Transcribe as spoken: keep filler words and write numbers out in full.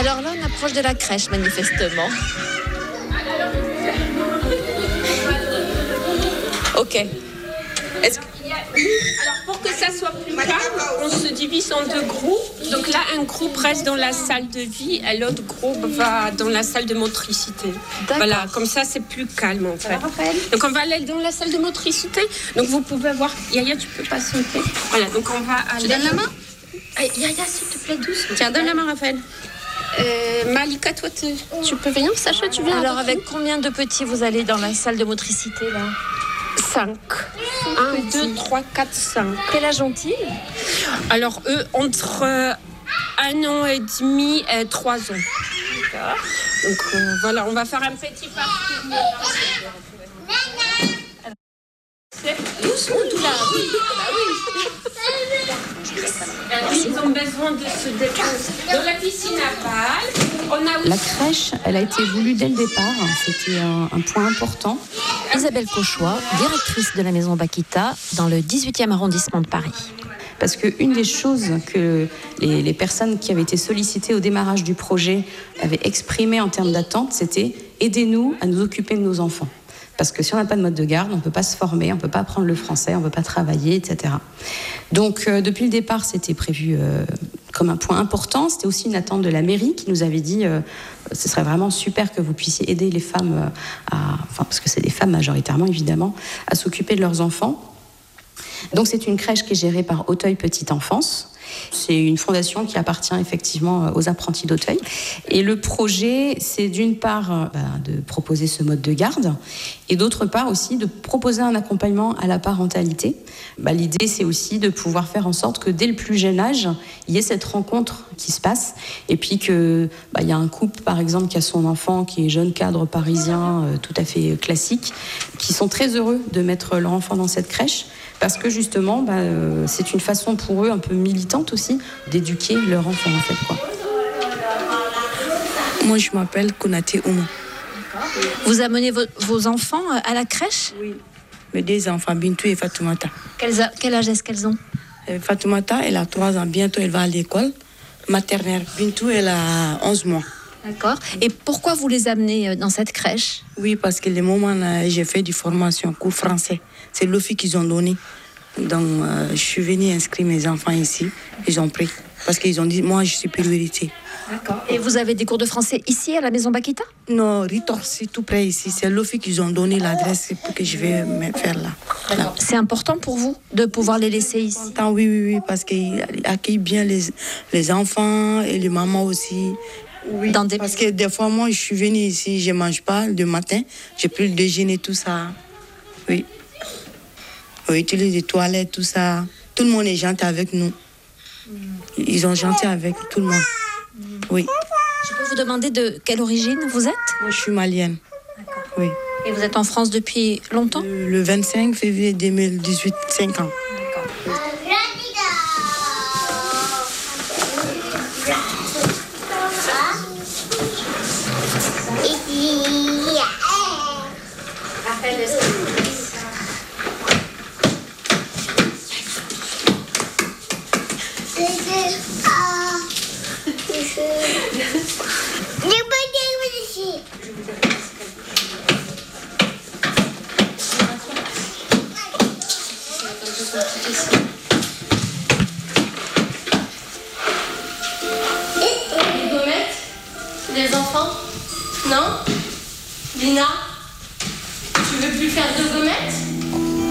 Alors là, on approche de la crèche, manifestement. Ok. Est-ce que... Alors pour que ça soit plus calme, on se divise en deux groupes. Donc là, un groupe reste dans la salle de vie et l'autre groupe va dans la salle de motricité. D'accord. Voilà, comme ça c'est plus calme en fait. Donc on va aller dans la salle de motricité. Donc vous pouvez voir, Yaya, tu peux patienter. Voilà, donc on va aller... Tu donnes la main? Hey, Yaya, s'il te plaît, doucement. Tiens, donne la main, Raphaël. Euh, Malika, toi, tu, tu peux venir? Sacha, tu viens? Alors avec combien de petits vous allez dans la salle de motricité là? Cinq. Un, deux, trois, quatre, cinq. Quel âge ont-ils? Alors, eux, entre euh, un an et demi et trois ans. D'accord. Donc, euh, voilà, on va faire un petit parcours. Doucement, tout là. Oui. Bah oui. Alors, ils ont besoin de se déposer dans la piscine à balles. On a aussi... La crèche, elle a été voulue dès le départ. C'était un, un point important. Isabelle Cauchois, directrice de la Maison Bakita dans le dix-huitième arrondissement de Paris. Parce qu'une des choses que les, les personnes qui avaient été sollicitées au démarrage du projet avaient exprimé en termes d'attente, c'était « aidez-nous à nous occuper de nos enfants ». Parce que si on n'a pas de mode de garde, on ne peut pas se former, on ne peut pas apprendre le français, on ne peut pas travailler, et cetera. Donc, euh, depuis le départ, c'était prévu euh, comme un point important. C'était aussi une attente de la mairie qui nous avait dit euh, ce serait vraiment super que vous puissiez aider les femmes, à, enfin, parce que c'est des femmes majoritairement, évidemment, à s'occuper de leurs enfants. Donc, c'est une crèche qui est gérée par Auteuil Petite Enfance. C'est une fondation qui appartient effectivement aux apprentis d'Auteuil. Et le projet, c'est d'une part bah, de proposer ce mode de garde et d'autre part aussi de proposer un accompagnement à la parentalité. Bah, l'idée, c'est aussi de pouvoir faire en sorte que dès le plus jeune âge, il y ait cette rencontre qui se passe et puis que bah, il y a un couple, par exemple, qui a son enfant, qui est jeune cadre parisien euh, tout à fait classique, qui sont très heureux de mettre leur enfant dans cette crèche. Parce que justement, bah, euh, c'est une façon pour eux un peu militante aussi d'éduquer leur enfant en fait, quoi. Moi, je m'appelle Konaté Oumou. Vous amenez vos, vos enfants à la crèche? Oui, mes deux enfants, Bintou et Fatoumata. Quel, a, quel âge est-ce qu'elles ont? euh, Fatoumata, elle a trois ans, bientôt elle va à l'école maternelle. Bintou, elle a onze mois. D'accord. Et pourquoi vous les amenez dans cette crèche? Oui, parce que les moments là, j'ai fait du formation, cours français. C'est l'office qu'ils ont donné. Donc, euh, je suis venue inscrire mes enfants ici. Ils ont pris. Parce qu'ils ont dit, moi, je suis priorité. D'accord. Et vous avez des cours de français ici, à la Maison Bakita? Non, Ritor, c'est tout près ici. C'est l'office qu'ils ont donné l'adresse pour que je vais me faire là. D'accord. C'est important pour vous de pouvoir les laisser ici? Oui, oui, oui, parce qu'ils accueillent bien les, les enfants et les mamans aussi. Oui, dans des... parce que des fois, moi, je suis venue ici, je ne mange pas le matin, j'ai pris le déjeuner, tout ça. Oui. On utilise les toilettes, tout ça. Tout le monde est gentil avec nous. Ils sont gentils avec tout le monde. Oui. Je peux vous demander de quelle origine vous êtes? Moi, je suis malienne. D'accord. Oui. Et vous êtes en France depuis longtemps? Le, le vingt-cinq février deux mille dix-huit, cinq ans. D'accord. Les enfants? Non? Lina? Tu veux plus faire de gommettes?